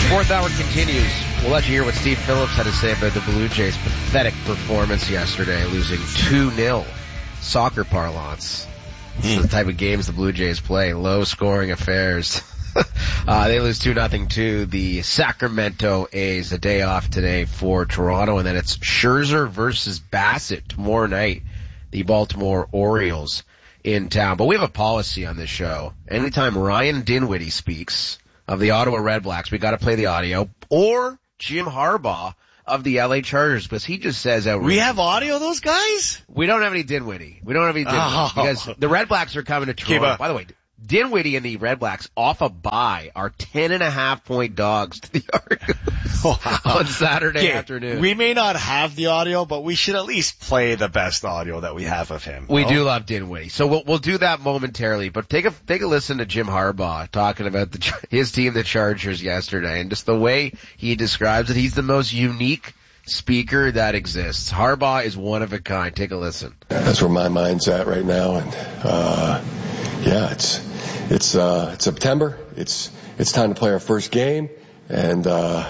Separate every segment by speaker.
Speaker 1: Fourth hour continues. We'll let you hear what Steve Phillips had to say about the Blue Jays' pathetic performance yesterday, losing 2-0. Soccer parlance. This is the type of games the Blue Jays play. Low-scoring affairs. They lose 2-0 to the Sacramento A's. A day off today for Toronto, and then it's Scherzer versus Bassett tomorrow night. The Baltimore Orioles in town. But we have a policy on this show. Anytime Ryan Dinwiddie speaks of the Ottawa Redblacks, we got to play the audio, or Jim Harbaugh of the LA Chargers, because he just says outrageous.
Speaker 2: We have audio of those guys?
Speaker 1: We don't have any Dinwiddie. Because the Redblacks are coming to Toronto. By the way, Dinwiddie and the Redblacks off a bye are 10.5-point dogs to the Argos on Saturday afternoon.
Speaker 2: We may not have the audio, but we should at least play the best audio that we have of him.
Speaker 1: We do love Dinwiddie. So we'll do that momentarily, but take a listen to Jim Harbaugh talking about his team, the Chargers, yesterday, and just the way he describes it. He's the most unique speaker that exists. Harbaugh is one of a kind. Take a listen.
Speaker 3: That's where my mind's at right now, and it's September. It's time to play our first game, and I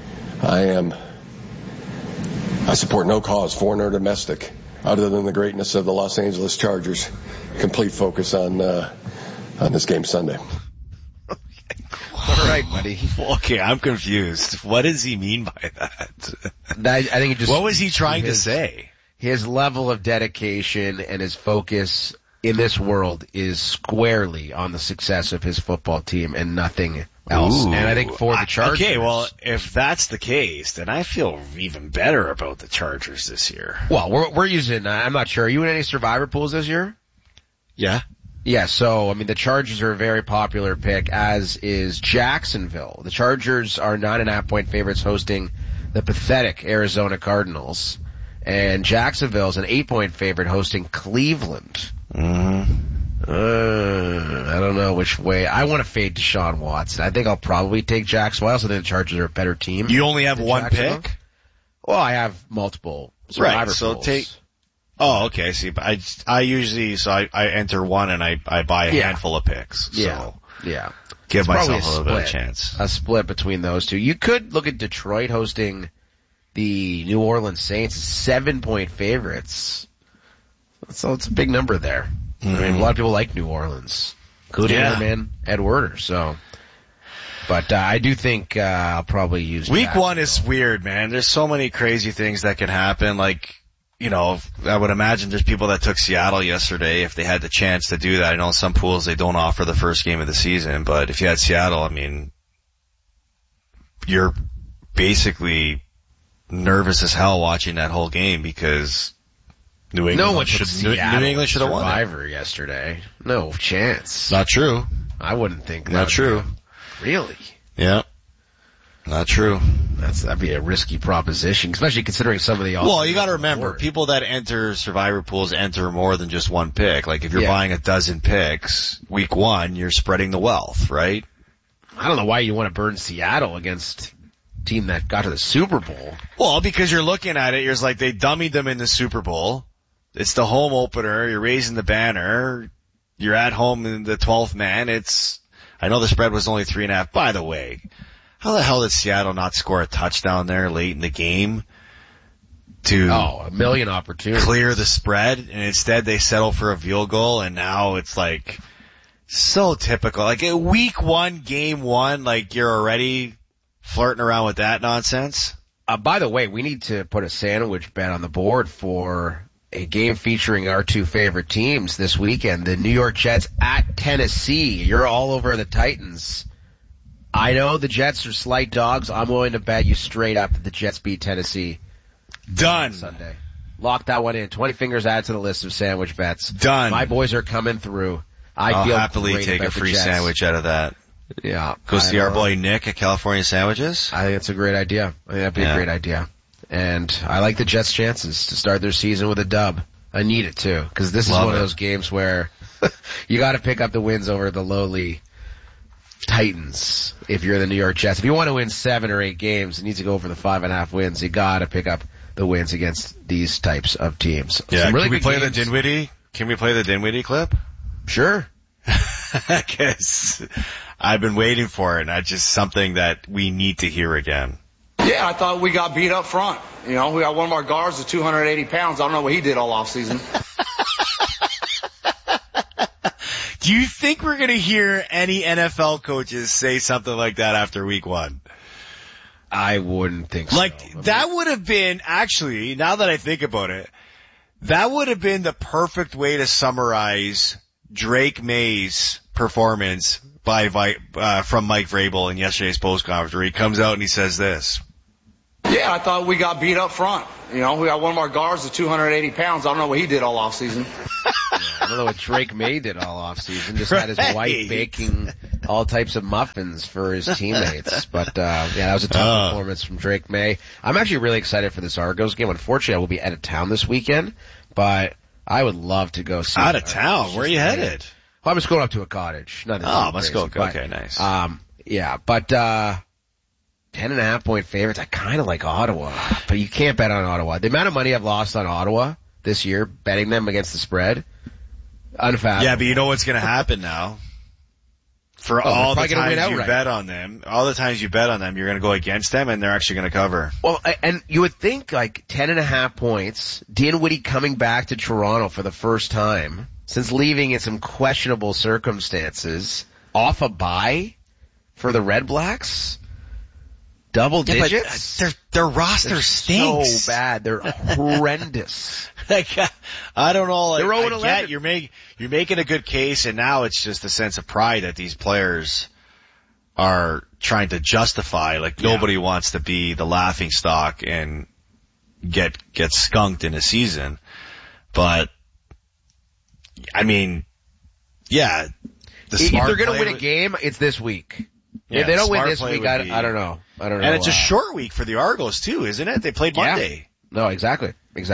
Speaker 3: support no cause, foreign or domestic, other than the greatness of the Los Angeles Chargers. Complete focus on this game Sunday.
Speaker 1: All right, buddy.
Speaker 2: Okay, I'm confused. What does he mean by that?
Speaker 1: I think
Speaker 2: what was he trying to say?
Speaker 1: His level of dedication and his focus in this world is squarely on the success of his football team and nothing else.
Speaker 2: Ooh.
Speaker 1: And I think for the Chargers.
Speaker 2: Okay, well, if that's the case, then I feel even better about the Chargers this year.
Speaker 1: Well, we're using, I'm not sure. Are you in any survivor pools this year?
Speaker 2: Yeah.
Speaker 1: Yeah, so, the Chargers are a very popular pick, as is Jacksonville. The Chargers are 9.5-point favorites hosting the pathetic Arizona Cardinals. And Jacksonville's an 8-point favorite hosting Cleveland.
Speaker 2: Mm-hmm.
Speaker 1: I don't know which way. I want to fade Deshaun Watson. I think I'll probably take Jacksonville. I also think the Chargers are a better team.
Speaker 2: You only have one pick?
Speaker 1: Well, I have multiple survivor pools.
Speaker 2: Oh, okay. See, I usually, I enter one and I buy a handful of picks. So
Speaker 1: yeah.
Speaker 2: Give
Speaker 1: it's
Speaker 2: myself a little bit of a chance.
Speaker 1: A split between those two. You could look at Detroit hosting the New Orleans Saints, 7-point favorites. So it's a big number there.
Speaker 2: Mm-hmm.
Speaker 1: A lot of people like New Orleans, including their man Ed Werder. So, but I do think I'll probably use
Speaker 2: Week 1 is weird, man. There's so many crazy things that can happen. Like, I would imagine there's people that took Seattle yesterday if they had the chance to do that. I know some pools they don't offer the first game of the season, but if you had Seattle, you're basically nervous as hell watching that whole game because New England should have won
Speaker 1: Survivor yesterday. No chance.
Speaker 2: Not true.
Speaker 1: I wouldn't think that.
Speaker 2: Not true.
Speaker 1: Really?
Speaker 2: Yeah. Not true.
Speaker 1: That'd be a risky proposition, especially considering some of the.
Speaker 2: Well, you got to remember, people that enter survivor pools enter more than just one pick. Like if you're buying a dozen picks, week 1, you're spreading the wealth, right?
Speaker 1: I don't know why you want to burn Seattle against a team that got to the Super Bowl.
Speaker 2: Well, because you're looking at it, you're like they dummied them in the Super Bowl. It's the home opener. You're raising the banner. You're at home in the 12th man. I know the spread was only 3.5. By the way, how the hell did Seattle not score a touchdown there late in the game to
Speaker 1: a million opportunities
Speaker 2: clear the spread, and instead they settle for a field goal, and now it's like so typical. Like a week 1, game 1, like you're already flirting around with that nonsense.
Speaker 1: By the way, we need to put a sandwich bet on the board for a game featuring our two favorite teams this weekend, the New York Jets at Tennessee. You're all over the Titans. I know the Jets are slight dogs. I'm willing to bet you straight up that the Jets beat Tennessee.
Speaker 2: Done.
Speaker 1: Sunday. Lock that one in. 20 fingers add to the list of sandwich bets.
Speaker 2: Done.
Speaker 1: My boys are coming through.
Speaker 2: I'll happily take a free sandwich out of that.
Speaker 1: Yeah.
Speaker 2: Go see our boy Nick at California Sandwiches.
Speaker 1: I think it's a great idea. I think that'd be a great idea. And I like the Jets' chances to start their season with a dub. I need it too, because this is one of those games where you got to pick up the wins over the lowly Titans if you're the New York Jets. If you want to win 7 or 8 games, you need to go for the 5.5 wins. You got to pick up the wins against these types of teams.
Speaker 2: Yeah, really can we play games. The Dinwiddie? Can we play the Dinwiddie clip?
Speaker 1: Sure.
Speaker 2: Because I've been waiting for it, and that's just something that we need to hear again.
Speaker 4: Yeah, I thought we got beat up front. We got one of our guards at 280 pounds. I don't know what he did all offseason.
Speaker 2: Do you think we're going to hear any NFL coaches say something like that after week 1?
Speaker 1: I wouldn't think so.
Speaker 2: That would have been, actually, now that I think about it, that would have been the perfect way to summarize Drake May's performance from Mike Vrabel in yesterday's post-conference, where he comes out and he says this.
Speaker 4: Yeah, I thought we got beat up front. We got one of our guards at 280 pounds. I don't know what he did all offseason.
Speaker 1: I don't know what Drake May did all offseason. Just had his wife baking all types of muffins for his teammates. But, that was a tough performance from Drake May. I'm actually really excited for this Argos game. Unfortunately, I will be out of town this weekend, but I would love to go see.
Speaker 2: Out of town? Where are you headed?
Speaker 1: Well, I'm just going up to a cottage.
Speaker 2: Let's go. Okay, nice.
Speaker 1: But 10.5-point favorites. I kind of like Ottawa, but you can't bet on Ottawa. The amount of money I've lost on Ottawa this year, betting them against the spread, unfathomable.
Speaker 2: Yeah, but you know what's going to happen now? For all the times you bet on them, you're going to go against them, and they're actually going to cover.
Speaker 1: Well, and you would think 10.5 points, Dinwiddie coming back to Toronto for the first time since leaving in some questionable circumstances, off a bye for the Red Blacks. Double digits?
Speaker 2: Their roster stinks.
Speaker 1: So bad. They're horrendous.
Speaker 2: I don't know.
Speaker 1: They're 0-11.
Speaker 2: You're making a good case, and now it's just a sense of pride that these players are trying to justify. Nobody wants to be the laughing stock and get skunked in a season. But, I mean, yeah.
Speaker 1: If they're going to win a game, it's this week.
Speaker 2: Yeah,
Speaker 1: if they don't win this week, I don't know.
Speaker 2: And it's a short week for the Argos too, isn't it? They played Monday.
Speaker 1: No, exactly.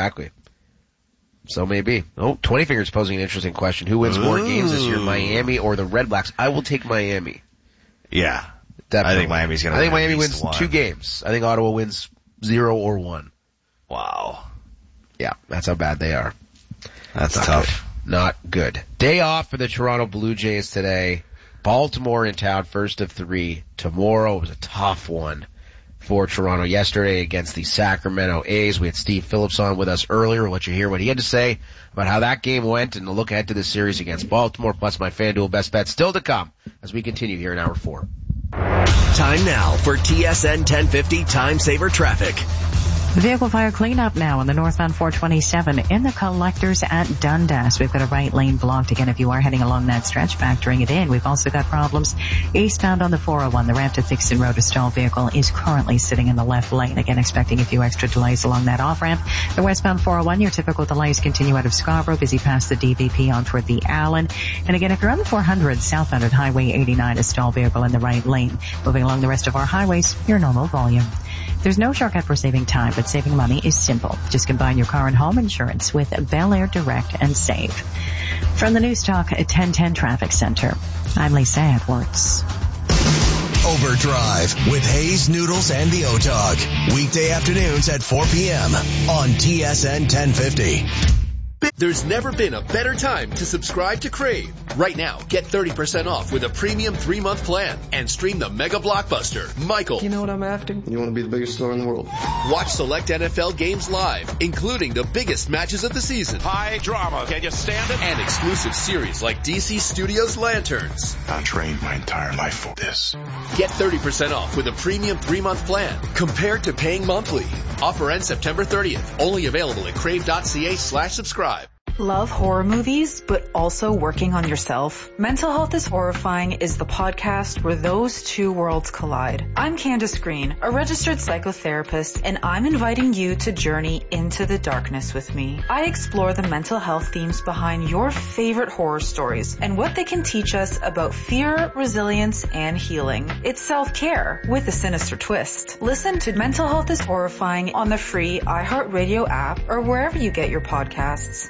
Speaker 1: So maybe. 20 Fingers posing an interesting question. Who wins more games this year, Miami or the Red Blacks? I will take Miami.
Speaker 2: Yeah.
Speaker 1: Definitely.
Speaker 2: I think Miami's going to
Speaker 1: win. I think Miami wins 2 games. I think Ottawa wins 0 or 1.
Speaker 2: Wow.
Speaker 1: Yeah, that's how bad they are.
Speaker 2: That's tough.
Speaker 1: Not good. Day off for the Toronto Blue Jays today. Baltimore in town, first of 3 tomorrow. It was a tough one for Toronto yesterday against the Sacramento A's. We had Steve Phillips on with us earlier. We'll let you hear what he had to say about how that game went and a look ahead to the series against Baltimore, plus my FanDuel best bet still to come as we continue here in Hour 4.
Speaker 5: Time now for TSN 1050 Time Saver Traffic.
Speaker 6: Vehicle fire cleanup now on the northbound 427 in the collectors at Dundas. We've got a right lane blocked again if you are heading along that stretch, factoring it in. We've also got problems eastbound on the 401. The ramp to Thixton Road, a stalled vehicle is currently sitting in the left lane. Again, expecting a few extra delays along that off-ramp. The westbound 401, your typical delays continue out of Scarborough, busy past the DVP on toward the Allen. And again, if you're on the 400 southbound at Highway 89, a stalled vehicle in the right lane. Moving along the rest of our highways, your normal volume. There's no shortcut for saving time, but saving money is simple. Just combine your car and home insurance with Bel Air Direct and save. From the News Talk 1010 Traffic Center, I'm Lisa Edwards.
Speaker 5: Overdrive with Hayes, Noodles, and the O-Dog. Weekday afternoons at 4 p.m. on TSN 1050.
Speaker 7: There's never been a better time to subscribe to Crave. Right now, get 30% off with a premium 3-month plan and stream the mega blockbuster, Michael.
Speaker 8: You know what I'm after? You want to be the biggest star in the world.
Speaker 7: Watch select NFL games live, including the biggest matches of the season.
Speaker 9: High drama. Can you stand it?
Speaker 7: And exclusive series like DC Studios Lanterns.
Speaker 9: I trained my entire life for this.
Speaker 7: Get 30% off with a premium 3-month plan compared to paying monthly. Offer ends September 30th. Only available at crave.ca/subscribe.
Speaker 10: Love horror movies, but also working on yourself? Mental Health is Horrifying is the podcast where those two worlds collide. I'm Candace Green, a registered psychotherapist, and I'm inviting you to journey into the darkness with me. I explore the mental health themes behind your favorite horror stories and what they can teach us about fear, resilience, and healing. It's self-care with a sinister twist. Listen to Mental Health is Horrifying on the free iHeartRadio app or wherever you get your podcasts.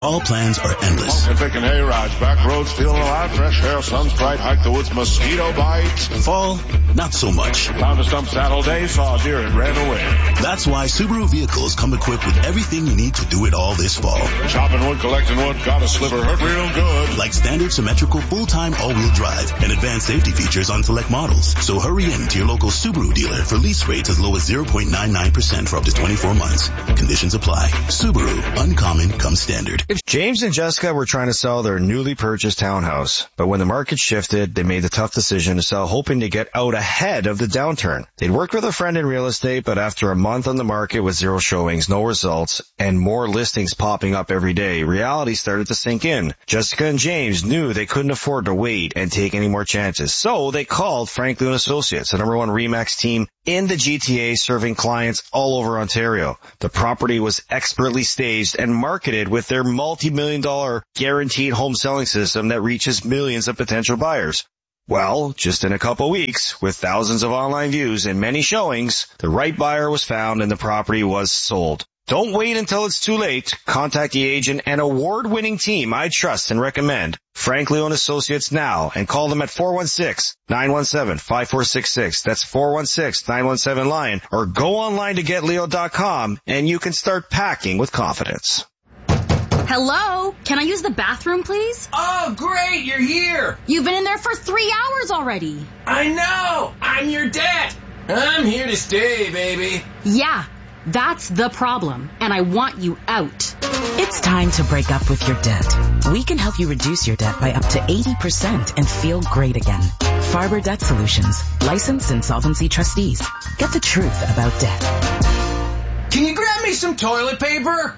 Speaker 5: All plans are endless.
Speaker 9: And taking hay rides, back roads, feeling alive, fresh air, sun's bright, hike the woods, mosquito bites.
Speaker 5: Fall, not so much.
Speaker 9: Found a stump saddle day, saw a deer and ran away.
Speaker 5: That's why Subaru vehicles come equipped with everything you need to do it all this fall.
Speaker 9: Chopping wood, collecting wood, got a sliver, hurt real good.
Speaker 5: Like standard symmetrical full-time all-wheel drive and advanced safety features on select models. So hurry in to your local Subaru dealer for lease rates as low as 0.99% for up to 24 months. Conditions apply. Subaru, uncommon comes standard.
Speaker 2: James and Jessica were trying to sell their newly purchased townhouse, but when the market shifted, they made the tough decision to sell, hoping to get out ahead of the downturn. They'd worked with a friend in real estate, but after a month on the market with 0 showings, no results, and more listings popping up every day, reality started to sink in. Jessica and James knew they couldn't afford to wait and take any more chances, so they called Franklin Associates, the #1 RE/MAX team in the GTA, serving clients all over Ontario. The property was expertly staged and marketed with their multi-million-dollar guaranteed home selling system that reaches millions of potential buyers. Well, just in a couple weeks, with thousands of online views and many showings, the right buyer was found and the property was sold. Don't wait until it's too late. Contact the agent and award-winning team I trust and recommend, Frank Leon Associates, now, and call them at 416-917-5466. That's 416-917-LION, or go online to getleo.com and you can start packing with confidence.
Speaker 11: Hello? Can I use the bathroom, please?
Speaker 12: Oh, great, you're here.
Speaker 11: You've been in there for 3 hours already.
Speaker 12: I know. I'm your dad. I'm here to stay, baby.
Speaker 11: Yeah. That's the problem, and I want you out.
Speaker 13: It's time to break up with your debt. We can help you reduce your debt by up to 80% and feel great again. Farber Debt Solutions, licensed insolvency trustees. Get the truth about debt.
Speaker 12: Can you grab me some toilet paper?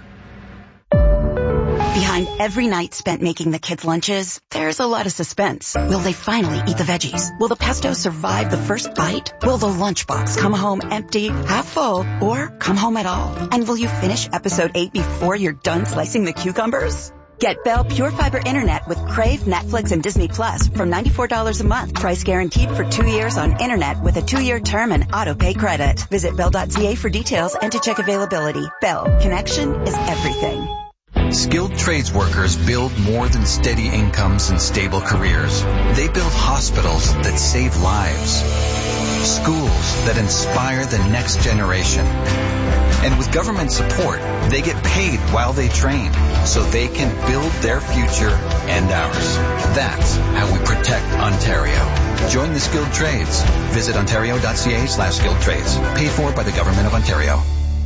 Speaker 14: Behind every night spent making the kids' lunches, there's a lot of suspense. Will they finally eat the veggies? Will the pesto survive the first bite? Will the lunchbox come home empty, half full, or come home at all? And will you finish episode 8 before you're done slicing the cucumbers? Get Bell Pure Fiber Internet with Crave, Netflix, and Disney Plus from $94 a month. Price guaranteed for 2 years on internet with a 2-year term and auto-pay credit. Visit Bell.ca for details and to check availability. Bell, connection is everything.
Speaker 15: Skilled trades workers build more than steady incomes and stable careers. They build hospitals that save lives, schools that inspire the next generation. And with government support, they get paid while they train so they can build their future and ours. That's how we protect Ontario. Join the skilled trades. Visit ontario.ca/skilled trades. Paid for by the Government of Ontario.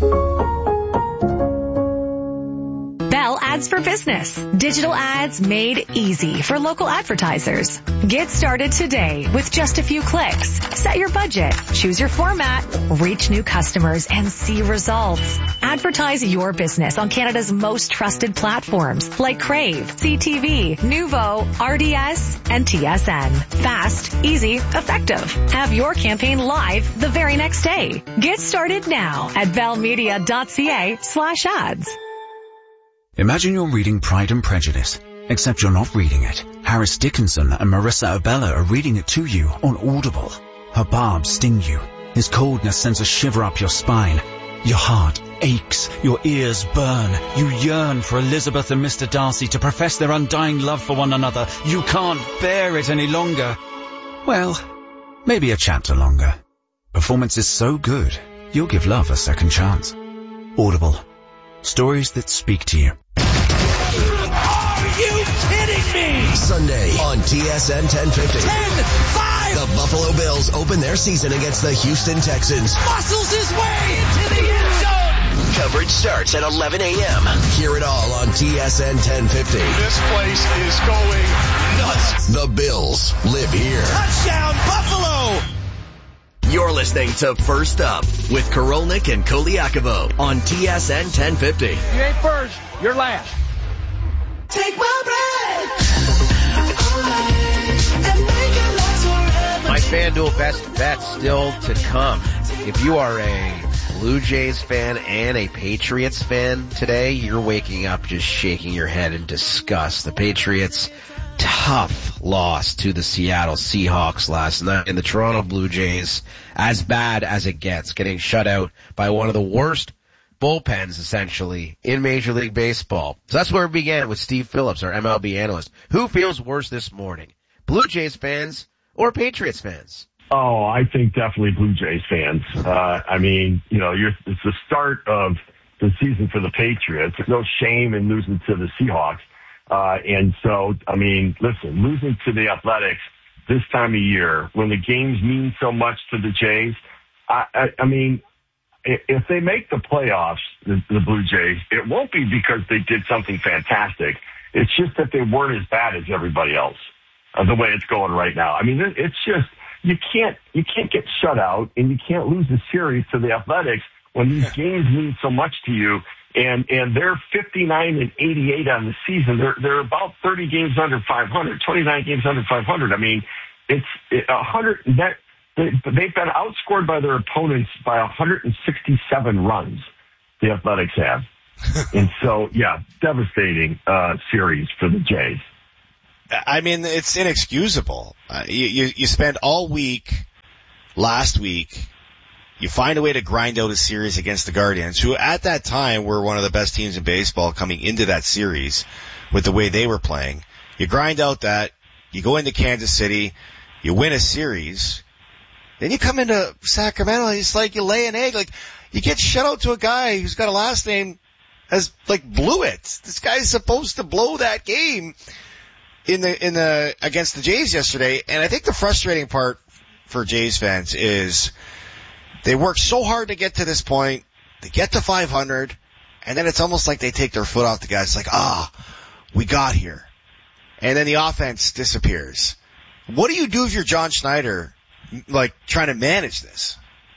Speaker 16: Bell Ads for Business. Digital ads made easy for local advertisers. Get started today with just a few clicks. Set your budget, choose your format, reach new customers, and see results. Advertise your business on Canada's most trusted platforms like Crave, CTV, Nuvo, RDS, and TSN. Fast, easy, effective. Have your campaign live the very next day. Get started now at bellmedia.ca/ads.
Speaker 17: Imagine you're reading Pride and Prejudice, except you're not reading it. Harris Dickinson and Marissa Abella are reading it to you on Audible. Her barbs sting you. His coldness sends a shiver up your spine. Your heart aches. Your ears burn. You yearn for Elizabeth and Mr. Darcy to profess their undying love for one another. You can't bear it any longer. Well, maybe a chapter longer. Performance is so good, you'll give love a second chance. Audible. Stories that speak to you.
Speaker 12: Are you kidding me?
Speaker 5: Sunday on TSN 1050.
Speaker 12: 10-5!
Speaker 5: The Buffalo Bills open their season against the Houston Texans.
Speaker 12: Muscles his way into the end zone!
Speaker 5: Coverage starts at 11 a.m. Hear it all on TSN 1050.
Speaker 9: This place is going nuts.
Speaker 5: The Bills live here.
Speaker 12: Touchdown, Buffalo!
Speaker 5: You're listening to First Up with Korolnik and Koliakovo on TSN 1050.
Speaker 12: You ain't first, you're last.
Speaker 18: Take my breath.
Speaker 1: My FanDuel best bet still to come. If you are a Blue Jays fan and a Patriots fan today, you're waking up just shaking your head in disgust. The Patriots, tough loss to the Seattle Seahawks last night, and the Toronto Blue Jays, as bad as it gets, getting shut out by one of the worst bullpens, essentially, in Major League Baseball. So that's where we began with Steve Phillips, our MLB analyst. Who feels worse this morning? Blue Jays fans or Patriots fans?
Speaker 19: Oh, I think definitely Blue Jays fans. I mean, it's the start of the season for the Patriots. There's no shame in losing to the Seahawks. And so, I mean, listen, losing to the Athletics this time of year when the games mean so much to the Jays, I mean, if they make the playoffs, the Blue Jays, it won't be because they did something fantastic. It's just that they weren't as bad as everybody else, the way it's going right now. I mean, it's just, you can't get shut out and you can't lose the series to the Athletics when these games mean so much to you. And they're 59-88 on the season. They're about 30 games under 500, 29 games under 500. I mean, it's 100 net. They've been outscored by their opponents by 167 runs, the Athletics have. And so, yeah, devastating series for the Jays.
Speaker 2: I mean, it's inexcusable. You spend all week, last week, you find a way to grind out a series against the Guardians, who at that time were one of the best teams in baseball coming into that series with the way they were playing. You grind out that, you go into Kansas City, you win a series. Then you come into Sacramento, it's like you lay an egg. Like, you get shut out to a guy who's got a last name as, like, blew it. This guy's supposed to blow that game against the Jays yesterday. And I think the frustrating part for Jays fans is they work so hard to get to this point. They get to 500, and then it's almost like they take their foot off the gas. It's like, we got here. And then the offense disappears. What do you do if you're John Schneider, like, trying to manage this?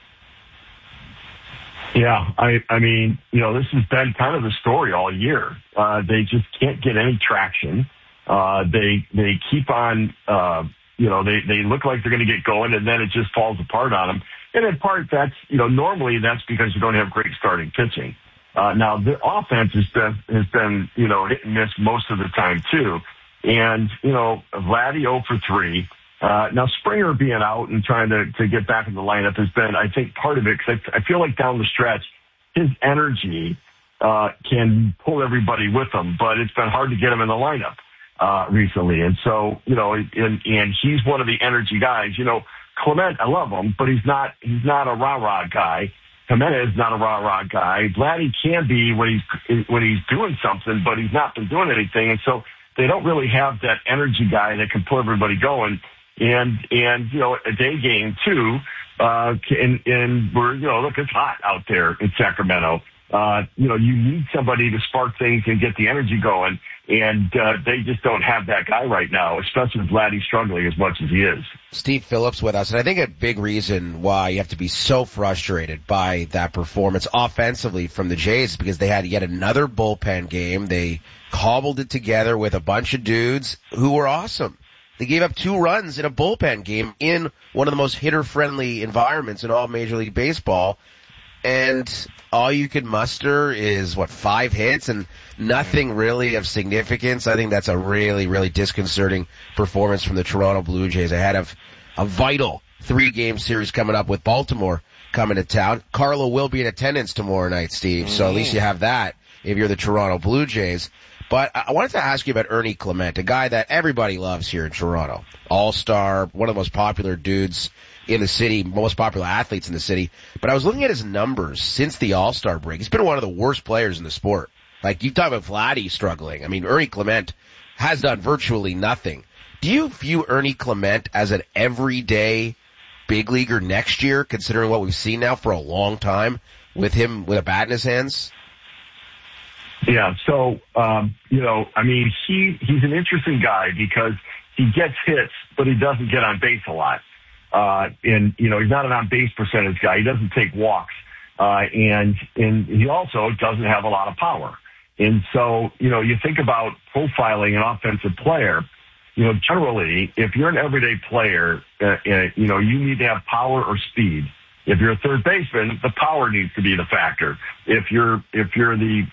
Speaker 19: Yeah, I mean, this has been kind of the story all year. They just can't get any traction. They keep on, they look like they're going to get going, and then it just falls apart on them. And in part, that's, normally that's because you don't have great starting pitching. Now the offense has been, hit and miss most of the time too. And, Vladdy 0 for 3. Now Springer being out and trying to get back in the lineup has been, I think, part of it, because I feel like down the stretch, his energy, can pull everybody with him, but it's been hard to get him in the lineup, recently. And so, and he's one of the energy guys. Clement, I love him, but he's not a rah-rah guy. Jimenez is not a rah-rah guy. Vladdy can be when he's doing something, but he's not been doing anything. And so they don't really have that energy guy that can pull everybody going. And a day game too, and we're, look, it's hot out there in Sacramento. You need somebody to spark things and get the energy going. And they just don't have that guy right now, especially with Vladdy struggling as much as he is.
Speaker 1: Steve Phillips with us, and I think a big reason why you have to be so frustrated by that performance offensively from the Jays is because they had yet another bullpen game. They cobbled it together with a bunch of dudes who were awesome. They gave up 2 runs in a bullpen game in one of the most hitter-friendly environments in all of Major League Baseball. And all you could muster is, 5 hits and nothing really of significance. I think that's a really, really disconcerting performance from the Toronto Blue Jays ahead of a vital 3-game series coming up with Baltimore coming to town. Carlo will be in attendance tomorrow night, Steve, so at least you have that if you're the Toronto Blue Jays. But I wanted to ask you about Ernie Clement, a guy that everybody loves here in Toronto. All-star, one of the most popular dudes in the city, most popular athletes in the city. But I was looking at his numbers since the All-Star break. He's been one of the worst players in the sport. Like, you talk about Vladdy struggling. I mean, Ernie Clement has done virtually nothing. Do you view Ernie Clement as an everyday big leaguer next year, considering what we've seen now for a long time with him with a bat in his hands?
Speaker 19: Yeah, so, I mean, he's an interesting guy because he gets hits, but he doesn't get on base a lot. And, he's not an on-base percentage guy. He doesn't take walks. And he also doesn't have a lot of power. And so, you think about profiling an offensive player, generally, if you're an everyday player, you need to have power or speed. If you're a third baseman, the power needs to be the factor. If you're the,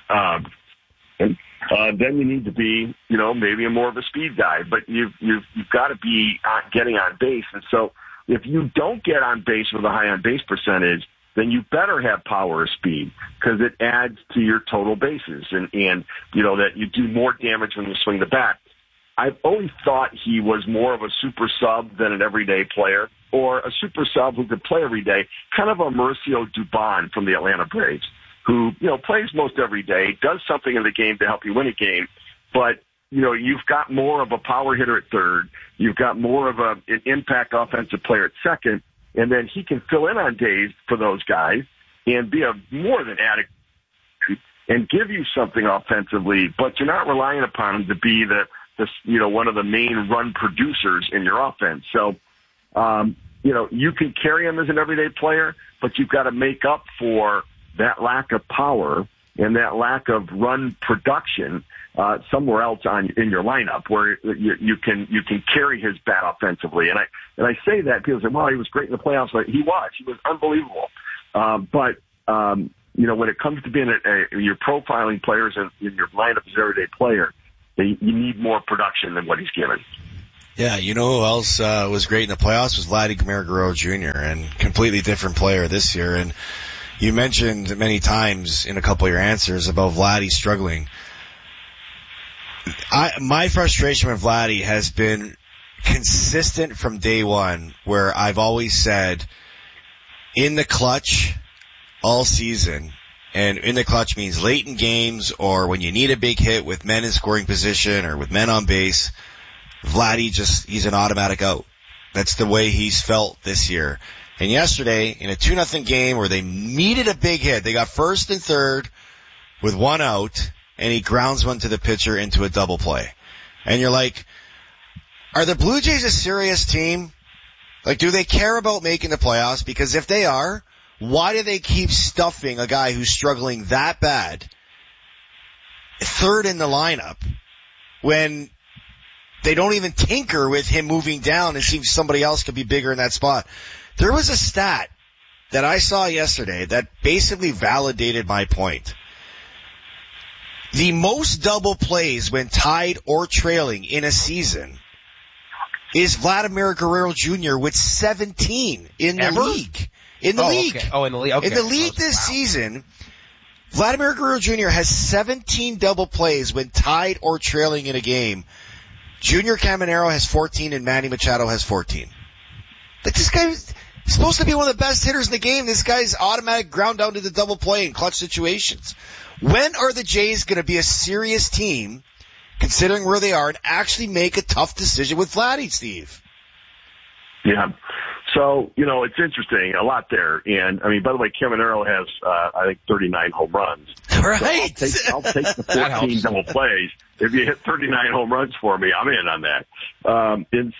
Speaker 19: then you need to be, maybe a more of a speed guy, but you've got to be getting on base. And so if you don't get on base with a high on base percentage, then you better have power or speed because it adds to your total bases and that you do more damage when you swing the bat. I've always thought he was more of a super sub than an everyday player, or a super sub who could play every day, kind of a Mauricio Dubon from the Atlanta Braves, who, plays most every day, does something in the game to help you win a game, but, you've got more of a power hitter at third, you've got more of an impact offensive player at second, and then he can fill in on days for those guys and be a more than adequate and give you something offensively, but you're not relying upon him to be one of the main run producers in your offense. So, you can carry him as an everyday player, but you've got to make up for that lack of power and that lack of run production somewhere else in your lineup where you can carry his bat offensively. And I say that people say, well, he was great in the playoffs. Like, he was unbelievable. But when it comes to being you're profiling players in your lineup as an everyday player, you need more production than what he's given.
Speaker 2: Yeah, you know who else was great in the playoffs was Vladimir Guerrero Jr. and completely different player this year. And you mentioned many times in a couple of your answers about Vladdy struggling. My frustration with Vladdy has been consistent from day one, where I've always said in the clutch all season. And in the clutch means late in games or when you need a big hit with men in scoring position or with men on base. Vladdy he's an automatic out. That's the way he's felt this year. And yesterday, in a 2-0 game where they needed a big hit, they got first and third with one out, and he grounds one to the pitcher into a double play. And you're like, are the Blue Jays a serious team? Like, do they care about making the playoffs? Because if they are, why do they keep stuffing a guy who's struggling that bad third in the lineup when they don't even tinker with him moving down and see if somebody else could be bigger in that spot? There was a stat that I saw yesterday that basically validated my point. The most double plays when tied or trailing in a season is Vladimir Guerrero Jr. with 17 in the league. In the league.
Speaker 1: Okay. Oh, in the league. Okay.
Speaker 2: In the league this season, Vladimir Guerrero Jr. has 17 double plays when tied or trailing in a game. Junior Caminero has 14 and Manny Machado has 14. Like, this guy is supposed to be one of the best hitters in the game. This guy's automatic ground down to the double play in clutch situations. When are the Jays going to be a serious team, considering where they are, and actually make a tough decision with Vladdy, Steve?
Speaker 19: Yeah. So, it's interesting, a lot there. And, by the way, Caminero has, I think, 39 home runs.
Speaker 2: Right.
Speaker 19: So I'll take the 14 double plays. If you hit 39 home runs for me, I'm in on that.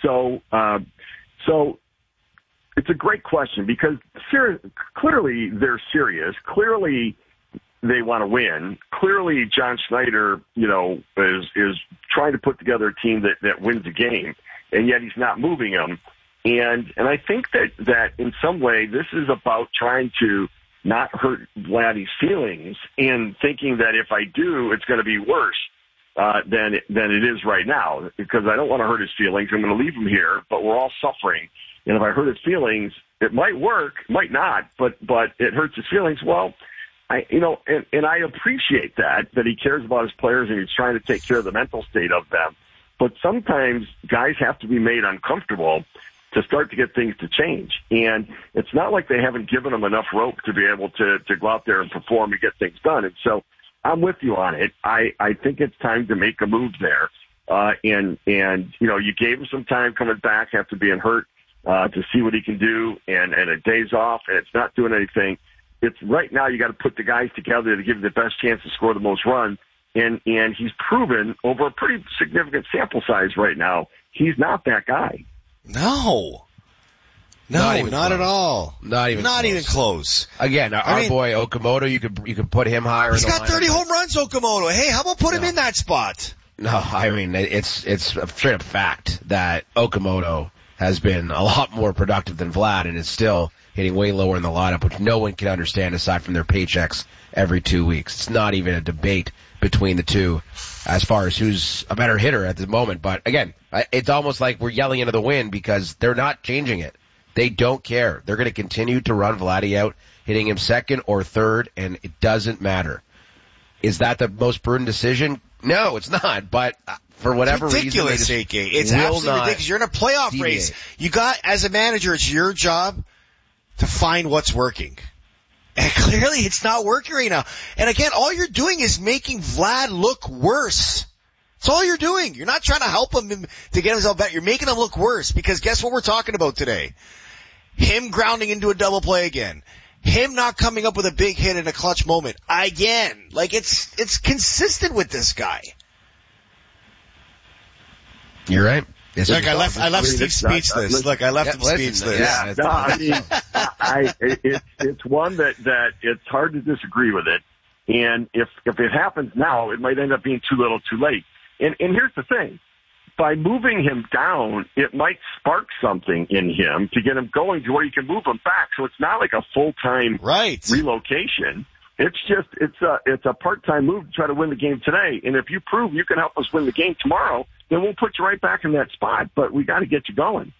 Speaker 19: So it's a great question because clearly they're serious. Clearly they want to win. Clearly John Schneider, is trying to put together a team that wins a game, and yet he's not moving them. And I think that in some way this is about trying to not hurt Vladdy's feelings and thinking that if I do, it's going to be worse than it is right now, because I don't want to hurt his feelings. I'm going to leave him here, but we're all suffering. And if I hurt his feelings, it might work, might not, but it hurts his feelings. Well, I appreciate that he cares about his players and he's trying to take care of the mental state of them. But sometimes guys have to be made uncomfortable to start to get things to change. And it's not like they haven't given them enough rope to be able to go out there and perform and get things done. And so I'm with you on it. I think it's time to make a move there. And you gave him some time coming back after being hurt, to see what he can do, and a day's off, and it's not doing anything. It's right now you got to put the guys together to give you the best chance to score the most runs. And he's proven over a pretty significant sample size right now, he's not that guy.
Speaker 2: No, not at all. Not even close.
Speaker 1: Again, our boy Okamoto, you could put him higher.
Speaker 2: He's got 30 home runs, Okamoto. Hey, how about put him in that spot?
Speaker 1: No, it's a straight up fact that Okamoto has been a lot more productive than Vlad and is still hitting way lower in the lineup, which no one can understand aside from their paychecks every 2 weeks. It's not even a debate between the two as far as who's a better hitter at the moment. But again, it's almost like we're yelling into the wind because they're not changing it. They don't care. They're going to continue to run Vladdy out, hitting him second or third, and it doesn't matter. Is that the most prudent decision? No, it's not. But for whatever
Speaker 2: ridiculous,
Speaker 1: reason,
Speaker 2: AK. It's absolutely ridiculous. You're in a playoff race. You got, as a manager, it's your job to find what's working. And clearly it's not working right now. And again, all you're doing is making Vlad look worse. That's all you're doing. You're not trying to help him to get himself better. You're making him look worse, because guess what we're talking about today? Him grounding into a double play again. Him not coming up with a big hit in a clutch moment again. Like, it's consistent with this guy.
Speaker 1: You're right.
Speaker 2: Look, I left Steve speechless. Look, I left him speechless.
Speaker 19: Yeah, no, I mean, it's one that it's hard to disagree with it. And if it happens now, it might end up being too little too late. And here's the thing. By moving him down, it might spark something in him to get him going to where you can move him back. So it's not like a full-time relocation. It's just, it's a part-time move to try to win the game today. And if you prove you can help us win the game tomorrow, then we'll put you right back in that spot. But we got to get you going.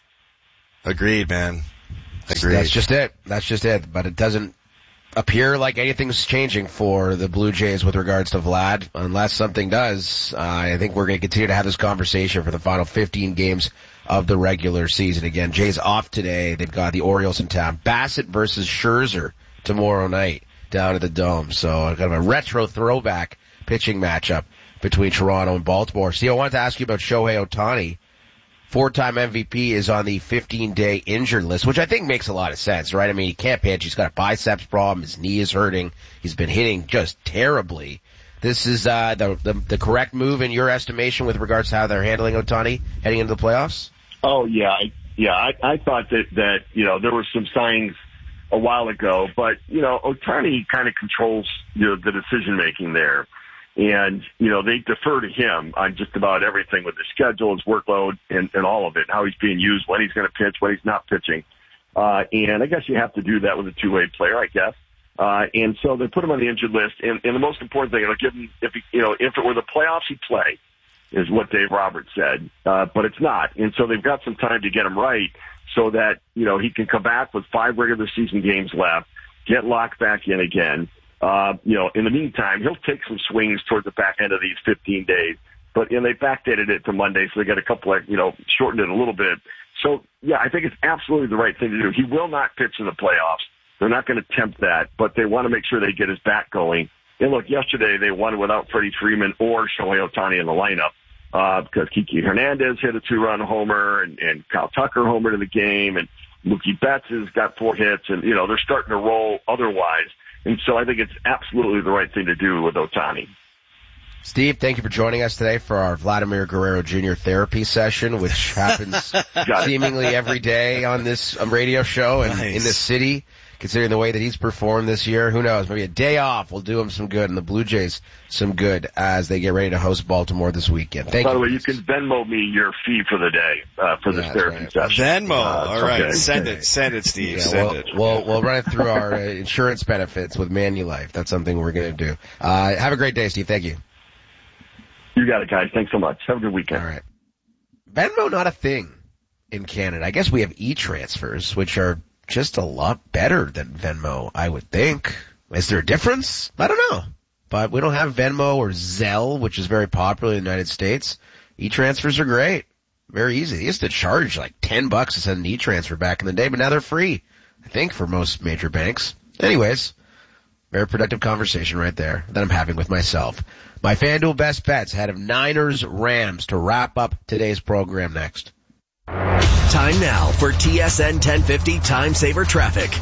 Speaker 2: Agreed, man. Agreed.
Speaker 1: That's just it. But it doesn't appear like anything's changing for the Blue Jays with regards to Vlad. Unless something does, I think we're going to continue to have this conversation for the final 15 games of the regular season. Again, Jays off today. They've got the Orioles in town. Bassett versus Scherzer tomorrow night down at the Dome. So kind of a retro throwback pitching matchup between Toronto and Baltimore. Steve, I wanted to ask you about Shohei Ohtani. 4-time MVP is on the 15-day injured list, which I think makes a lot of sense, right? I mean, he can't pitch. He's got a biceps problem. His knee is hurting. He's been hitting just terribly. This is the correct move in your estimation with regards to how they're handling Ohtani heading into the playoffs?
Speaker 19: Oh, yeah. I thought that, you know, there were some signs a while ago, but, you know, Ohtani kind of controls, you know, the decision-making there. And, you know, they defer to him on just about everything with his schedule, his workload, and all of it, how he's being used, when he's going to pitch, when he's not pitching. And I guess you have to do that with a two-way player, I guess. And so they put him on the injured list. And the most important thing, give him, if it were the playoffs, he'd play, is what Dave Roberts said. But it's not. And so they've got some time to get him right so that, you know, he can come back with 5 regular season games left, get locked back in again. You know, in the meantime, he'll take some swings toward the back end of these 15 days. But, they backdated it to Monday, so they got a couple of, shortened it a little bit. So, yeah, I think it's absolutely the right thing to do. He will not pitch in the playoffs. They're not going to tempt that, but they want to make sure they get his back going. And look, yesterday they won without Freddie Freeman or Shohei Ohtani in the lineup, because Kiki Hernandez hit a 2-run homer and Kyle Tucker homered in the game, and Mookie Betts has got 4 hits, and, they're starting to roll otherwise. And so I think it's absolutely the right thing to do with Ohtani.
Speaker 1: Steve, thank you for joining us today for our Vladimir Guerrero Jr. therapy session, which happens seemingly every day on this radio show and in this city. Considering the way that he's performed this year, who knows? Maybe a day off will do him some good, and the Blue Jays some good as they get ready to host Baltimore this weekend. Thank you.
Speaker 19: By the way, you can Venmo me your fee for the day for this therapy session.
Speaker 2: Venmo, all right. Okay. Send it, Steve.
Speaker 1: Yeah,
Speaker 2: Send it.
Speaker 1: We'll run it through our insurance benefits with Manulife. That's something we're going to do. Have a great day, Steve. Thank you.
Speaker 19: You got it, guys. Thanks so much. Have a good weekend.
Speaker 1: All right. Venmo, not a thing in Canada. I guess we have e-transfers, which are just a lot better than Venmo, I would think. Is there a difference? I don't know. But we don't have Venmo or Zelle, which is very popular in the United States. E-transfers are great. Very easy. They used to charge like $10 to send an e-transfer back in the day, but now they're free, I think, for most major banks. Anyways, very productive conversation right there that I'm having with myself. My FanDuel best bets ahead of Niners Rams to wrap up today's program next.
Speaker 7: Time now for TSN 1050 Time Saver Traffic.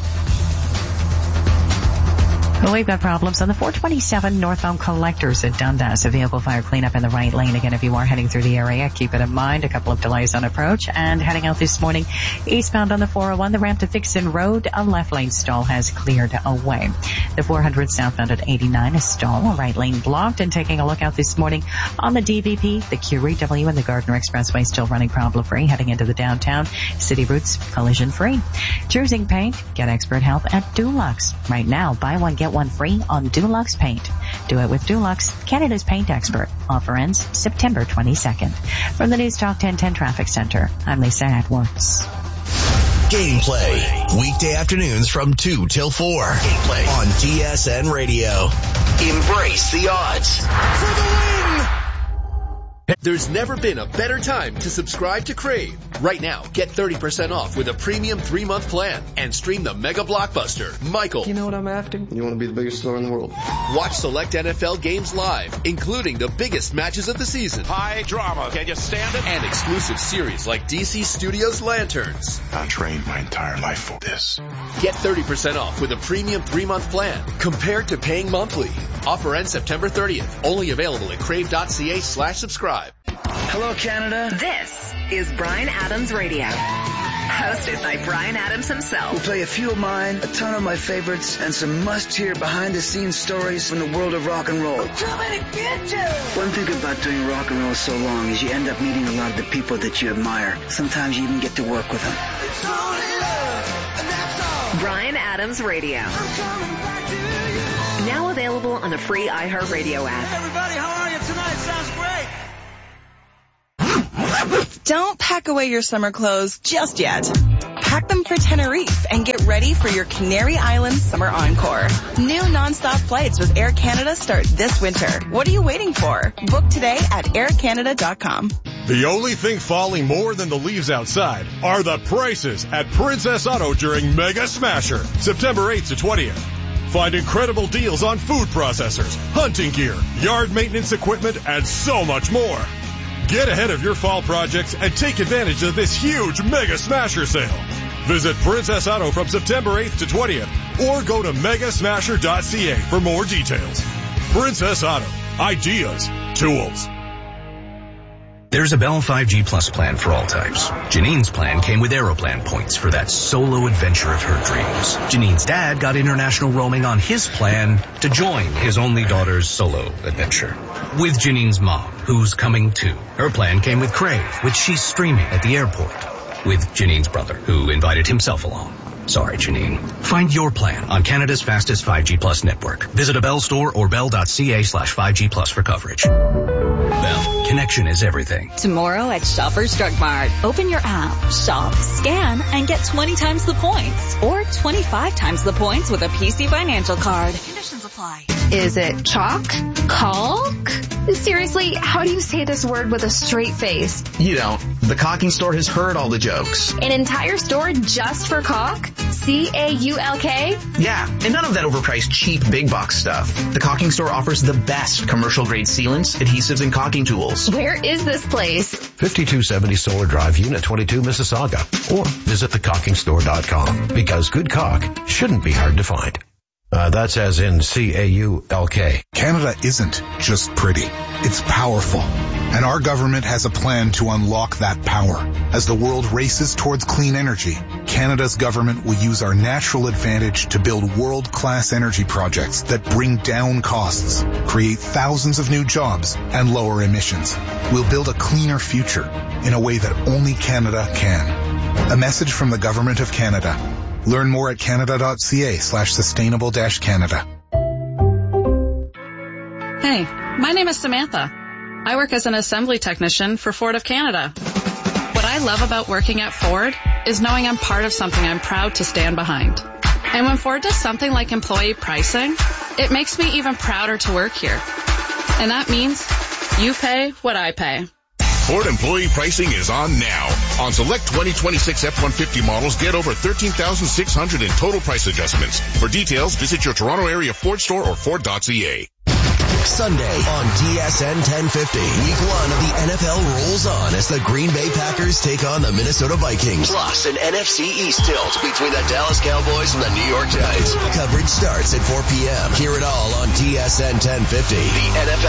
Speaker 6: Well, we've got problems on the 427 northbound collectors at Dundas. A vehicle fire cleanup in the right lane. Again, if you are heading through the area, keep it in mind. A couple of delays on approach. And heading out this morning, eastbound on the 401, the ramp to Dixon Road, a left lane stall has cleared away. The 400 southbound at 89, a stall, a right lane blocked. And taking a look out this morning on the DVP, the Curie W and the Gardner Expressway still running problem-free. Heading into the downtown, city routes collision-free. Choosing paint, get expert help at Dulux. Right now, buy one, get one free on Dulux Paint. Do it with Dulux, Canada's paint expert. Offer ends September 22nd. From the News Talk 1010 Traffic Center, I'm Lisa Edwards.
Speaker 20: Gameplay. Weekday afternoons from 2 till 4. Gameplay on TSN Radio. Embrace the odds. For the win!
Speaker 7: There's never been a better time to subscribe to Crave. Right now, get 30% off with a premium 3-month plan and stream the mega blockbuster, Michael.
Speaker 8: You know what I'm after? You want to be the biggest star in the world.
Speaker 7: Watch select NFL games live, including the biggest matches of the season.
Speaker 9: High drama. Can you stand it?
Speaker 7: And exclusive series like DC Studios Lanterns.
Speaker 9: I trained my entire life for this.
Speaker 7: Get 30% off with a premium 3-month plan compared to paying monthly. Offer ends September 30th. Only available at crave.ca/subscribe.
Speaker 21: Hello, Canada.
Speaker 16: This is Bryan Adams Radio. Hosted by Bryan Adams himself.
Speaker 21: We'll play a few of mine, a ton of my favorites, and some must-hear behind-the-scenes stories from the world of rock and roll.
Speaker 18: We're coming to get you!
Speaker 21: One thing about doing rock and roll so long is you end up meeting a lot of the people that you admire. Sometimes you even get to work with them.
Speaker 18: It's only love, and that's all.
Speaker 16: Bryan Adams Radio.
Speaker 18: I'm coming back to you.
Speaker 16: Now available on the free iHeartRadio app.
Speaker 18: Hey, everybody, how are you tonight? Sounds great.
Speaker 22: Don't pack away your summer clothes just yet. Pack them for Tenerife and get ready for your Canary Islands Summer Encore. New nonstop flights with Air Canada start this winter. What are you waiting for? Book today at aircanada.com.
Speaker 23: The only thing falling more than the leaves outside are the prices at Princess Auto during Mega Smasher, September 8th to 20th. Find incredible deals on food processors, hunting gear, yard maintenance equipment, and so much more. Get ahead of your fall projects and take advantage of this huge Mega Smasher sale. Visit Princess Auto from September 8th to 20th or go to megasmasher.ca for more details. Princess Auto. Ideas. Tools.
Speaker 24: There's a Bell 5G Plus plan for all types. Janine's plan came with Aeroplan points for that solo adventure of her dreams. Janine's dad got international roaming on his plan to join his only daughter's solo adventure. With Janine's mom, who's coming too. Her plan came with Crave, which she's streaming at the airport. With Janine's brother, who invited himself along. Sorry, Janine. Find your plan on Canada's fastest 5G Plus network. Visit a Bell store or bell.ca/5G Plus for coverage. Bell, connection is everything.
Speaker 25: Tomorrow at Shoppers Drug Mart. Open your app, shop, scan, and get 20 times the points. Or 25 times the points with a PC Financial card. Conditions apply.
Speaker 26: Is it chalk? Caulk? Seriously, how do you say this word with a straight face?
Speaker 27: You don't. The Caulking Store has heard all the jokes.
Speaker 26: An entire store just for caulk? C-A-U-L-K?
Speaker 27: Yeah, and none of that overpriced cheap big box stuff. The Caulking Store offers the best commercial grade sealants, adhesives, and caulking tools.
Speaker 26: Where is this place?
Speaker 28: 5270 Solar Drive, Unit 22, Mississauga. Or visit thecaulkingstore.com because good caulk shouldn't be hard to find. That's as in C-A-U-L-K.
Speaker 29: Canada isn't just pretty. It's powerful. And our government has a plan to unlock that power. As the world races towards clean energy, Canada's government will use our natural advantage to build world-class energy projects that bring down costs, create thousands of new jobs, and lower emissions. We'll build a cleaner future in a way that only Canada can. A message from the Government of Canada. Learn more at canada.ca/sustainable-Canada.
Speaker 30: Hey, my name is Samantha. I work as an assembly technician for Ford of Canada. What I love about working at Ford is knowing I'm part of something I'm proud to stand behind. And when Ford does something like employee pricing, it makes me even prouder to work here. And that means you pay what I pay.
Speaker 9: Ford employee pricing is on now. On select 2026 F-150 models, get over $13,600 in total price adjustments. For details, visit your Toronto area Ford store or Ford.ca.
Speaker 20: Sunday on TSN 1050. Week 1 of the NFL rolls on as the Green Bay Packers take on the Minnesota Vikings. Plus an NFC East tilt between the Dallas Cowboys and the New York Giants. Coverage starts at 4 p.m. Hear it all on TSN 1050. The NFL